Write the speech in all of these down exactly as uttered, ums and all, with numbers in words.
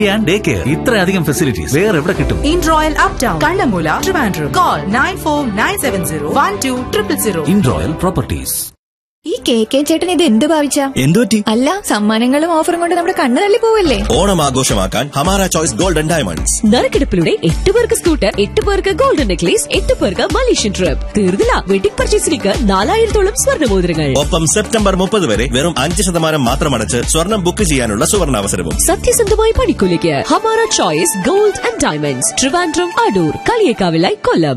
Day care ഇത്രയധികം facilities വേറെ എവിടെ കിട്ടും? In royal up town, Kannammoola, Trivandrum. Call nine four nine seven zero one two triple zero. In royal properties. ഈ K K ചേട്ടൻ ഇത് എന്ത് ഭാവിച്ച? എന്തുപറ്റി? അല്ല, സമ്മാനങ്ങളും ഓഫറും കൊണ്ട് നമ്മുടെ കണ്ണ് തള്ളി പോവല്ലേ? ഓണം ആഘോഷമാക്കാൻ ഹമാര ചോയ്സ് ഗോൾഡൻ ഡയമണ്ട്സ്. നറുക്കെടുപ്പിലൂടെ എട്ട് പേർക്ക് സ്കൂട്ടർ, എട്ട് പേർക്ക് ഗോൾഡൻ നെക്ലേസ്, എട്ട് പേർക്ക് മലേഷ്യൻ ട്രിപ്പ്. തീർന്നില്ല, വെഡിംഗ് പർച്ചേസിലേക്ക് നാലായിരത്തോളം സ്വർണ്ണമോതിരങ്ങൾ. ഒപ്പം സെപ്റ്റംബർ മുപ്പത് വരെ വെറും അഞ്ച് ശതമാനം മാത്രമടച്ച് സ്വർണം ബുക്ക് ചെയ്യാനുള്ള സുവർണാവസരവും. സത്യസന്ധമായ പണിക്കൂലിക്ക് Hamara choice gold and diamonds, Trivandrum, Adoor, കളിയേക്കാവിലായി, കൊല്ലം.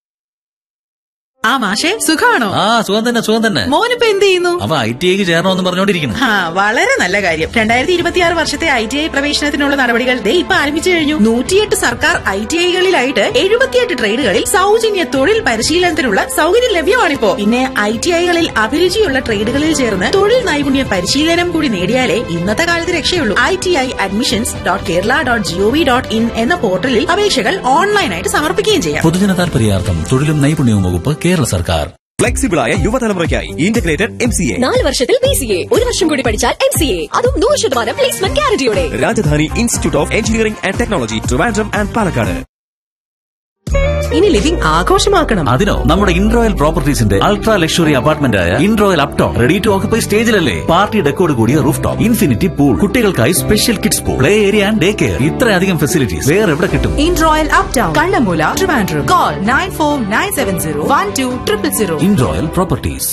ആ മാഷെ, സുഖാണോ? ആ സുഖം തന്നെ, സുഖം തന്നെ. മോനിപ്പോ എന്ത് ചെയ്യുന്നു? അവ ഐ ടി ഐക്ക് ചേരണമെന്ന് പറഞ്ഞോണ്ടിരിക്കുന്നു. ആ, വളരെ നല്ല കാര്യം. രണ്ടായിരത്തി ഇരുപത്തിയാറ് വർഷത്തെ ഐ ടി ഐ പ്രവേശനത്തിനുള്ള നടപടികൾ ദേ ഇപ്പൊ ആരംഭിച്ചു കഴിഞ്ഞു. നൂറ്റിയെട്ട് സർക്കാർ ഐ ടി ഐകളിലായിട്ട് എഴുപത്തിയെട്ട് ട്രേഡുകളിൽ സൗജന്യ തൊഴിൽ പരിശീലനത്തിനുള്ള സൗകര്യം ലഭ്യമാണിപ്പോ. പിന്നെ ഐ ടി ഐകളിൽ അഭിരുചിയുള്ള ട്രേഡുകളിൽ ചേർന്ന് തൊഴിൽ നൈപുണ്യ പരിശീലനം കൂടി നേടിയാലേ ഇന്നത്തെ കാലത്ത് രക്ഷയുള്ളൂ. I T I admissions dot Kerala dot G O V dot in എന്ന പോർട്ടലിൽ അപേക്ഷകൾ ഓൺലൈനായിട്ട് സമർപ്പിക്കുകയും ചെയ്യാം. പൊതുജന താൽപര്യാർത്ഥം തൊഴിലും നൈപുണ്യവും വകുപ്പ്, കേരള സർക്കാർ. ഫ്ലെക്സിബിളായ യുവതലമുറയ്ക്കായി ഇന്റഗ്രേറ്റഡ് എം സി എ. നാല് വർഷത്തിൽ ബി സി എ, ഒരു വർഷം കൂടി പഠിച്ചാൽ എം സി എ, അതും നൂറ് ശതമാനം placement ഗ്യാരണ്ടിയോടെ. Rajdhani institute of engineering and technology, Trivandrum and Palakkad. ഇനി ലിവിംഗ് ആഘോഷമാക്കണം. അതിനോ നമ്മുടെ in royal പ്രോപ്പർട്ടീസിന്റെ ultra luxury apartment ആയ in royal up town ready to occupy സ്റ്റേജിലല്ലേ. Party ഡെക്കോട് കൂടിയ റൂഫ് ടോപ്പ്, ഇൻഫിനിറ്റി പൂൾ, കുട്ടികൾക്കായി special kids pool, play area and day care ഇത്രയധികം facilities വേറെ എവിടെ കിട്ടും? In royal up town, Kannammoola, Trivandrum. Call nine four nine seven zero one two triple zero. In royal properties.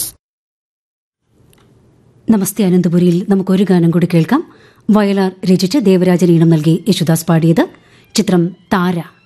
നമസ്തേ അനന്തപുരിയിൽ നമുക്കൊരു ഗാനം കൂടി കേൾക്കാം. വയലാർ രചിച്ച് ദേവരാജൻ ഈണം നൽകി യേശുദാസ് പാടിയത്. ചിത്രം താര.